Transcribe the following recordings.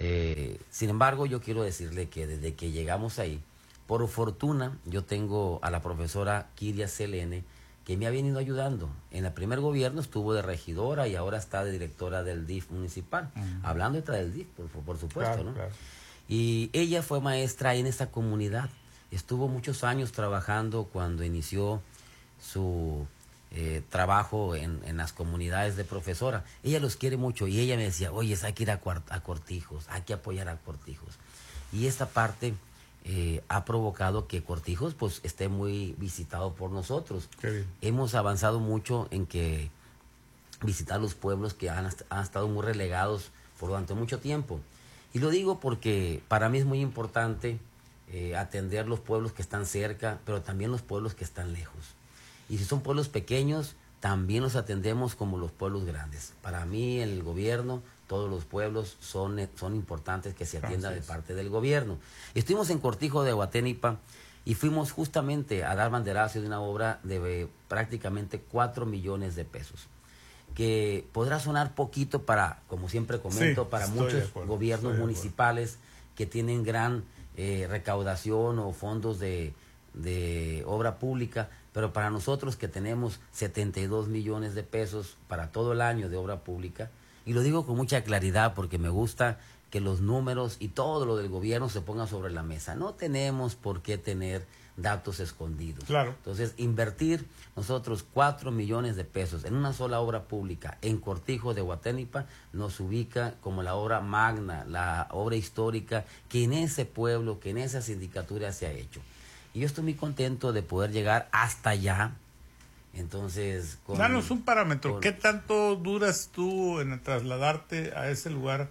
Sin embargo, yo quiero decirle que desde que llegamos ahí, por fortuna, yo tengo a la profesora Kiria Selene, que me ha venido ayudando. En el primer gobierno estuvo de regidora y ahora está de directora del DIF municipal. Hablando detrás del DIF, por supuesto, Claro, ¿no? claro. Y ella fue maestra en esta comunidad. Estuvo muchos años trabajando cuando inició su trabajo en las comunidades de profesora. Ella los quiere mucho y ella me decía, oye, hay que ir a Cortijos, hay que apoyar a Cortijos. Y esta parte ha provocado que Cortijos pues esté muy visitado por nosotros. Qué bien. Hemos avanzado mucho en que visitar los pueblos que han estado muy relegados por durante mucho tiempo. Y lo digo porque para mí es muy importante atender los pueblos que están cerca, pero también los pueblos que están lejos. Y si son pueblos pequeños, también los atendemos como los pueblos grandes. Para mí, en el gobierno, todos los pueblos son importantes que se atienda de parte del gobierno. Estuvimos en Cortijo de Huaténipa y fuimos justamente a dar banderazo de una obra de prácticamente 4 millones de pesos. Que podrá sonar poquito para, como siempre comento, para muchos gobiernos municipales que tienen gran recaudación o fondos de obra pública, pero para nosotros que tenemos 72 millones de pesos para todo el año de obra pública, y lo digo con mucha claridad porque me gusta que los números y todo lo del gobierno se pongan sobre la mesa. No tenemos por qué tener datos escondidos. Claro. Entonces, invertir nosotros 4 millones de pesos en una sola obra pública en Cortijo de Huaténipa nos ubica como la obra magna, la obra histórica que en ese pueblo, que en esa sindicatura se ha hecho. Y yo estoy muy contento de poder llegar hasta allá. Entonces, danos un parámetro. ¿Qué tanto duras tú en trasladarte a ese lugar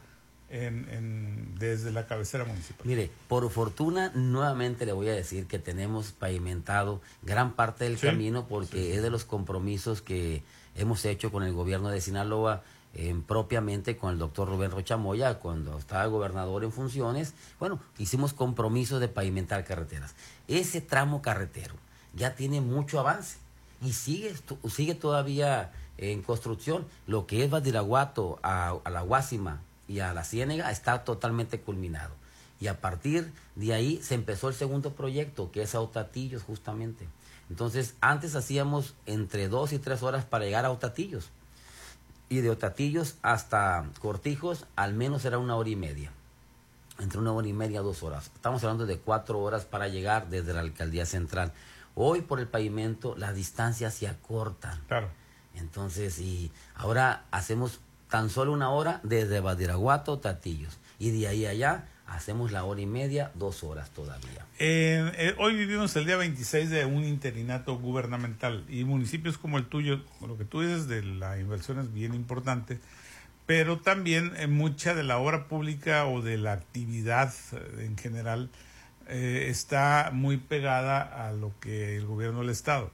desde la cabecera municipal? Mire, por fortuna, nuevamente le voy a decir que tenemos pavimentado gran parte del camino porque es de los compromisos que hemos hecho con el gobierno de Sinaloa, propiamente con el doctor Rubén Rocha Moya, cuando estaba gobernador en funciones. Bueno, hicimos compromisos de pavimentar carreteras. Ese tramo carretero ya tiene mucho avance y sigue todavía en construcción. Lo que es Badiraguato a la Guásima y a la Ciénega está totalmente culminado. Y a partir de ahí se empezó el segundo proyecto, que es a Otatillos justamente. Entonces, antes hacíamos entre 2 y 3 horas para llegar a Otatillos. Y de Otatillos hasta Cortijos, al menos era 1 hora y media. Entre 1 hora y media, 2 horas. Estamos hablando de 4 horas para llegar desde la alcaldía central. Hoy, por el pavimento, las distancias se acortan. Claro. Entonces, y ahora hacemos tan solo 1 hora desde Badiraguato, Otatillos. Y de ahí a allá hacemos la 1 hora y media, 2 horas todavía. Hoy vivimos el día 26 de un interinato gubernamental y municipios como el tuyo, lo que tú dices de la inversión es bien importante, pero también mucha de la obra pública o de la actividad en general está muy pegada a lo que el gobierno del Estado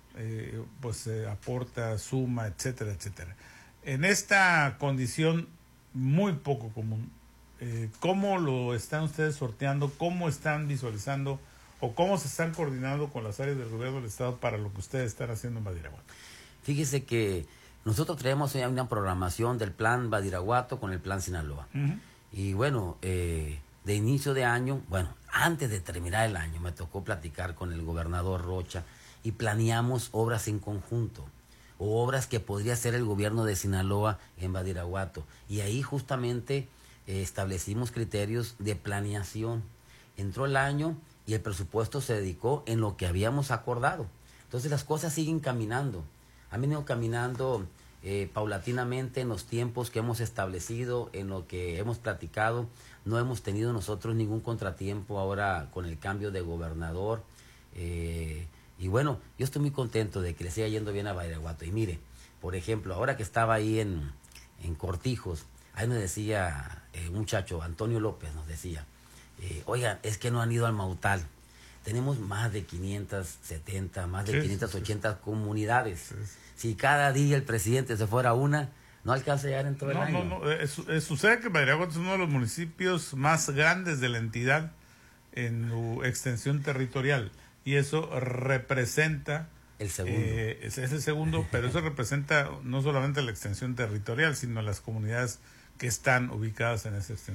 aporta, suma, etcétera, etcétera. En esta condición muy poco común, ¿cómo lo están ustedes sorteando? ¿Cómo están visualizando o cómo se están coordinando con las áreas del gobierno del Estado para lo que ustedes están haciendo en Badiraguato? Fíjese que nosotros traemos una programación del plan Badiraguato con el plan Sinaloa. Y bueno, de inicio de año, bueno, antes de terminar el año, me tocó platicar con el gobernador Rocha y planeamos obras en conjunto, o obras que podría hacer el gobierno de Sinaloa en Badiraguato. Y ahí justamente establecimos criterios de planeación. Entró el año y el presupuesto se dedicó en lo que habíamos acordado. Entonces las cosas siguen caminando. Han venido caminando paulatinamente en los tiempos que hemos establecido, en lo que hemos platicado. No hemos tenido nosotros ningún contratiempo ahora con el cambio de gobernador. Y bueno, yo estoy muy contento de que le siga yendo bien a Badiraguato. Y mire, por ejemplo, ahora que estaba ahí en Cortijos, ahí nos decía un muchacho, Antonio López, nos decía, oigan, es que no han ido al Mautal. Tenemos más de 570, más de 580 comunidades. Si cada día el presidente se fuera a una, no alcanza a llegar en todo el año. Sucede que Badiraguato es uno de los municipios más grandes de la entidad en su extensión territorial. Y eso representa... El segundo. Es el segundo, pero eso representa no solamente la extensión territorial, sino las comunidades que están ubicadas en esa extensión.